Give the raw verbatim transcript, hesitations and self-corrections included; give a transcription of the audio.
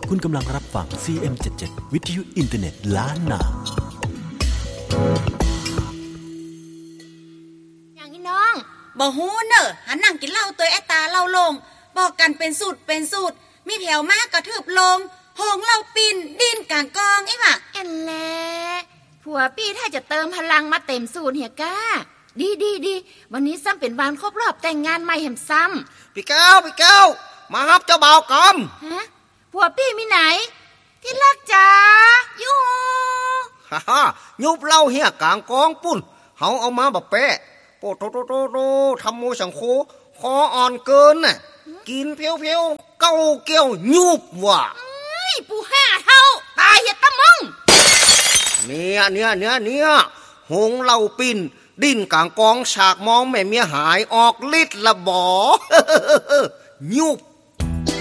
คุณกำลังรับฟัง ซี เอ็ม เจ็ดสิบเจ็ด วิทยุอินเทอร์เน็ตล้านนาอย่างนี้น้องบ่ฮู้เนอะหันนั่งกินเหล้าตัวไอ้ตาเหล้าลงบอกกันเป็นสูตรเป็นสูตรมีแผวมากกระทืบลงหงเหล้าปิ่นดินกลางกองไอ้ว่ะแอนแลผัวพี่ถ้าจะเติมพลังมาเต็มสูตรเฮียก้าดีดีดีวันนี้ซ้ำเป็นวันครบรอบแต่งงานใหม่แห่มซ้ำพี่แก้วพี่แก้วมาฮับเจ้าบ่าวกำฮะผัวพี่มีไหนที่รักจ๋ายูฮ่าฮ่ายุบเหล้าเฮียกลางกองปุ่นเฮาเอามาบะเปะโปโตโตโตโตทำโมสังโคคออ่อนเกินน่ะกินเพียวเพียวเก้าเกี้ยวยุบว่ะเอ้ยปูห้าเท่าตายเหี้ยตะมึงเนี่ยเนี่ยเนี่ยเนี่ยหงเหล้าปิ่นดิ้นกลางกองฉากมองแม่เมียหายออกฤทธิ์ละบ่ยุบ